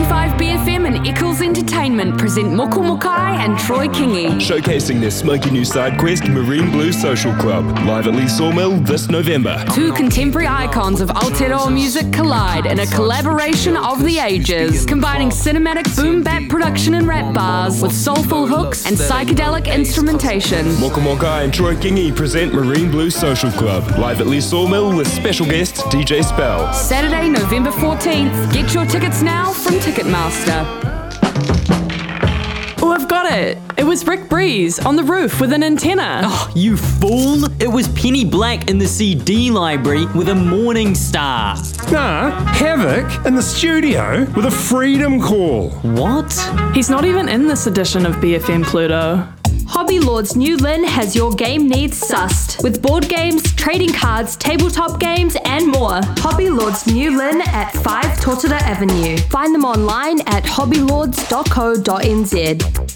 95BFM and Eccles Entertainment present Moko Mokai and Troy Kingi. Showcasing their smoky new side quest, Marine Blue Social Club, live at Lee Sawmill this November. Two contemporary icons of Aotearoa music collide in a collaboration of the ages, combining cinematic boom-bap production and rap bars with soulful hooks and psychedelic instrumentation. Moko Mokai and Troy Kingi present Marine Blue Social Club, live at Lee Sawmill with special guest DJ Spell. Saturday, November 14th. Get your tickets now from Ticketmaster. Oh, I've got it. It was Rick Breeze on the roof with an antenna. Oh, you fool! It was Penny Black in the CD library with a morning star. Nah, Havoc in the studio with a freedom call. What? He's not even in this edition of BFM Pluto. Hobby Lord's new Lynn has your game needs sussed, with board games, trading cards, tabletop games, and more. Hobby Lord's new Lynn at 5 Totara Avenue. Find them online at hobbylords.co.nz.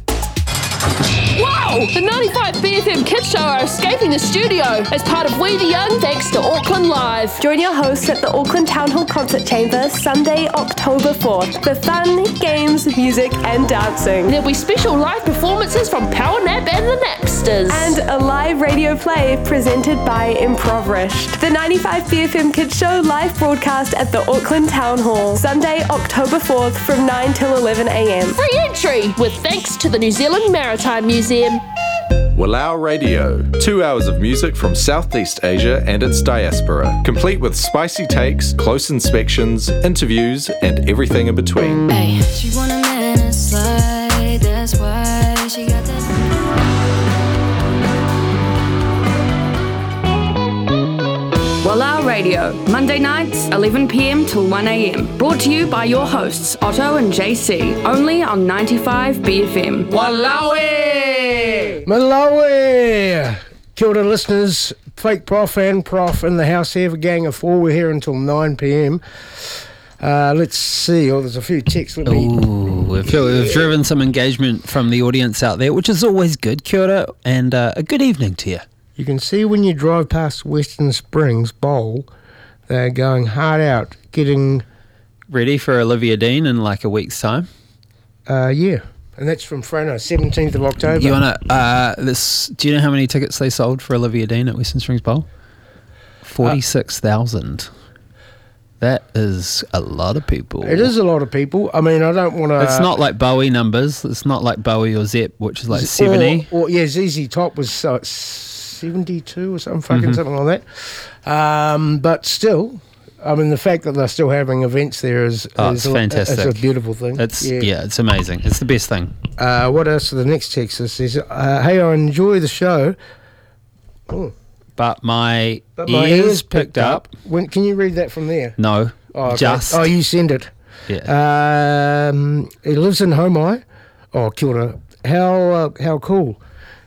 Wow! The 95BFM Kids Show are escaping the studio as part of We the Young thanks to Auckland Live. Join your hosts at the Auckland Town Hall Concert Chamber Sunday, October 4th for fun, games, music and dancing. There'll be special live performances from Power Nap and the Napsters. And a live radio play presented by Improvised. The 95BFM Kids Show live broadcast at the Auckland Town Hall Sunday, October 4th from 9 till 11 a.m. Free entry with thanks to the New Zealand Maritime Museum. Walau Radio, 2 hours of music from Southeast Asia and its diaspora, complete with spicy takes, close inspections, interviews, and everything in between. Hey, she want a man inside, that's why she got that. Walau Radio, Monday nights, 11 p.m. till 1 a.m. Brought to you by your hosts, Otto and JC, only on 95BFM. Malawi! Malawi! Kia ora listeners, Fake Prof and Prof in the house here, a gang of four. We're here until 9 p.m. Let's see, there's a few texts. We've driven some engagement from the audience out there, which is always good. Kia ora, and a good evening to you. You can see when you drive past Western Springs Bowl, they're going hard out, getting ready for Olivia Dean in like a week's time. Yeah, and that's from Frano, 17th of October. You wanna do you know how many tickets they sold for Olivia Dean at Western Springs Bowl? 46,000. That is a lot of people. It is a lot of people. I mean, I don't want to... It's not like Bowie numbers. It's not like Bowie or Zepp, which is like 70. Or ZZ Top was 72 or something, something like that. But still, I mean, the fact that they're still having events there is fantastic. It's a beautiful thing. It's amazing. It's the best thing. What else? The next text says, hey, I enjoy the show. Oh. But my ears picked up. Can you read that from there? No. Oh, okay. You send it. Yeah. He lives in Homai. Oh, kia ora. How cool.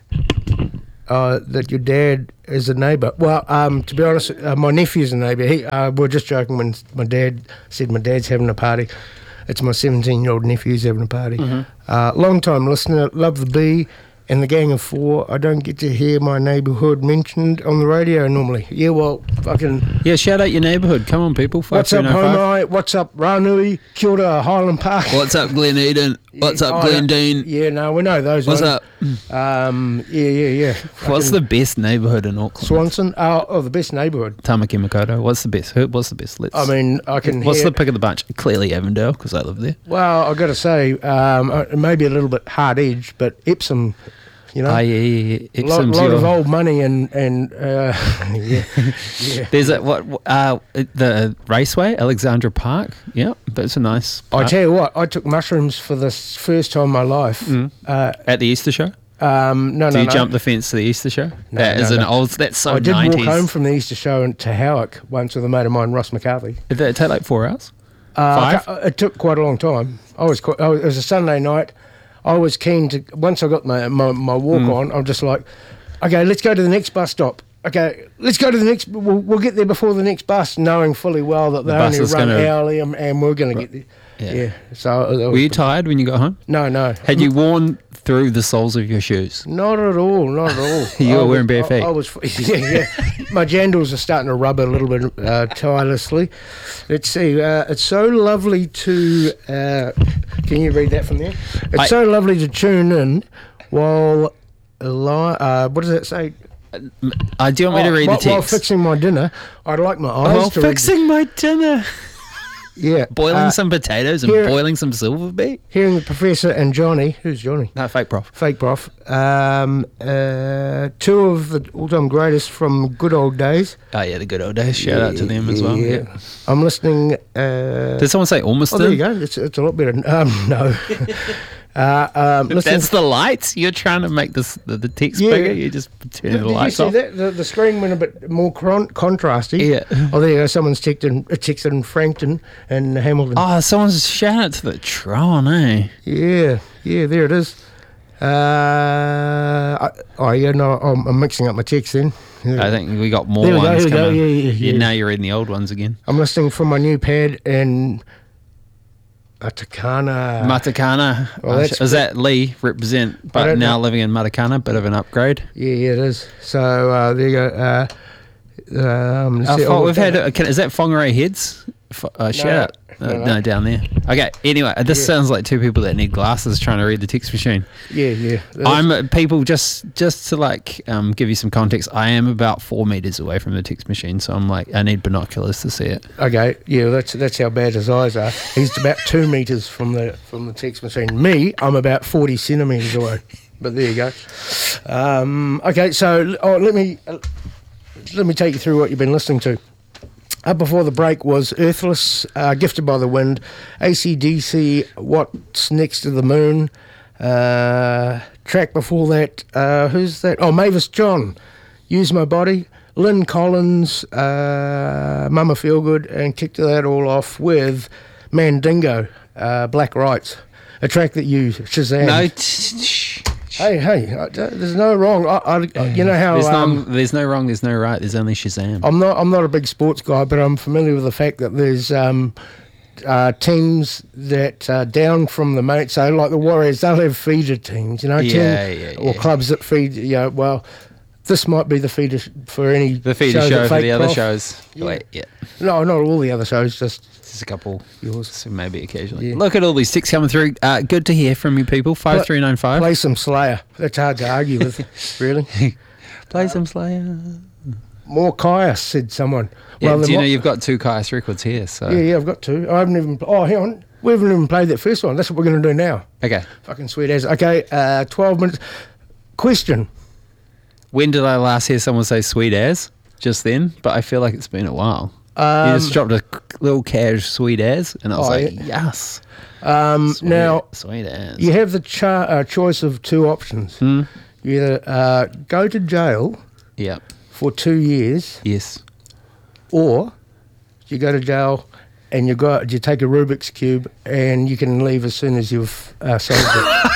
That your dad is a neighbour. Well, to be honest, my nephew's a neighbour. We were just joking when my dad said my dad's having a party. It's my 17-year-old nephew's having a party. Long time listener, love the bee and the gang of four. I don't get to hear my neighbourhood mentioned on the radio normally. Yeah, well, fucking... Yeah, shout out your neighbourhood. Come on, people. What's up, Homai? What's up, Ranui? Kia ora, Highland Park. What's up, Glen Eden? What's up, Glendine? Yeah, no, we know those ones. What's up? Yeah. What's the best neighbourhood in Auckland? Swanson. The best neighbourhood. Tamaki Makaurau. What's the best? What's the best? I mean, I can What's the pick of the bunch? Clearly Avondale, because I live there. Well, I've got to say, maybe a little bit hard-edged, but Epsom... You know, Epsom's lot of old money and yeah. There's the Raceway, Alexandra Park. Yeah, that's a nice park. I tell you what, I took mushrooms for the first time in my life at the Easter show. No. Do you jump the fence to the Easter show? No, That's so 90s. I did walk home from the Easter show to Howick once with a mate of mine, Ross McCarthy. Did that take like 4 hours? 5? It took quite a long time. It was a Sunday night. I was keen to, once I got my walk on, I'm just like, okay, let's go to the next bus stop. Okay, let's go to the next. We'll get there before the next bus, knowing fully well that they bus only is run gonna- hourly, and we're going to get there. Yeah. So Were you tired when you got home? No. Had you worn through the soles of your shoes? Not at all. You were wearing bare feet? I was. Yeah. My jandals are starting to rub a little bit tirelessly. Let's see. It's so lovely to. Can you read that from there? It's so lovely to tune in while. What does that say? Do you want me to read the text? While fixing my dinner, I'd like my eyes While to fixing my dinner. Yeah. Boiling some potatoes and boiling some silver beet. Hearing the Professor and Johnny. Who's Johnny? No, fake prof. Two of the all-time greatest from good old days. Oh, yeah, the good old days. Shout out to them as well. Yeah. I'm listening. Did someone say Ormiston? Oh, there you go. It's a lot better. No. That's the lights? You're trying to make this the text bigger? You just turning the lights off? Did you see that? The screen went a bit more contrasty. Yeah. Oh, there you go. Someone's texted in Frankton and Hamilton. Oh, someone's shouting out to the Tron, eh? Yeah, there it is. I'm mixing up my texts then. I think we got more There we go, ones here we go. coming. Yeah. Now you're reading the old ones again. I'm listening from my new pad in Matakana. Matakana. Well, that's is that Lee represent, but now living in Matakana? Bit of an upgrade. Yeah, it is. So there you go. We've had. Is that Whangarei Heads? Shout out. No, down there. Okay. Anyway, this sounds like two people that need glasses trying to read the text machine. Yeah. I'm people just to like give you some context. I am about 4 meters away from the text machine, so I'm like I need binoculars to see it. Okay. Yeah, that's how bad his eyes are. He's about 2 meters from the text machine. Me, I'm about 40 centimeters away. But there you go. Okay. So let me take you through what you've been listening to. Up before the break was Earthless, Gifted by the Wind, AC/DC, What's Next to the Moon. Track before that, who's that? Oh, Mavis John, Use My Body. Lynn Collins, Mama Feelgood, and kicked that all off with Mandingo, Black Rights, a track that you Shazam. No, Hey, there's no wrong. You know how there's no wrong, there's no right. There's only Shazam. I'm not a big sports guy, but I'm familiar with the fact that there's teams that down from the mates. So like the Warriors, they'll have feeder teams, or clubs that feed. Well, this might be the feeder for any the feeder show for the other shows. Yeah. Wait, yeah. No, not all the other shows. Just a couple. Yours. So maybe occasionally. Yeah. Look at all these texts coming through. Good to hear from you people. 5395. Play some Slayer. That's hard to argue with. Really. Play some Slayer. More Caius, said someone. Yeah, well, do you know you've got 2 Caius records here? So yeah, I've got 2. I haven't even. Oh, hang on. We haven't even played that first one. That's what we're going to do now. Okay. Fucking sweet as. Okay, 12 minutes. Question. When did I last hear someone say sweet as? Just then, but I feel like it's been a while. You just dropped a little cash sweet as, and I was yes. Sweet as. You have the choice of 2 options. You either go to jail for 2 years. Yes. Or you go to jail and you take a Rubik's Cube and you can leave as soon as you've solved it.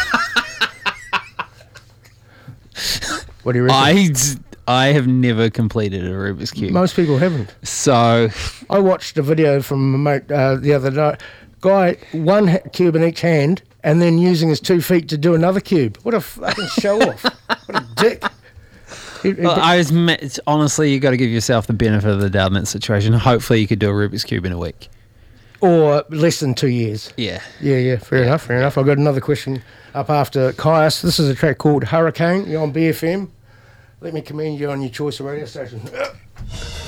What do you reckon? I have never completed a Rubik's Cube. Most people haven't. So I watched a video from a mate the other night. Guy, 1 cube in each hand, and then using his 2 feet to do another cube. What a fucking show off! What a dick! Honestly, you got to give yourself the benefit of the doubt in that situation. Hopefully, you could do a Rubik's Cube in a week, or less than 2 years. Yeah. Fair enough. I've got another question up after Caius. This is a track called Hurricane. You're on BFM. Let me commend you on your choice of radio station.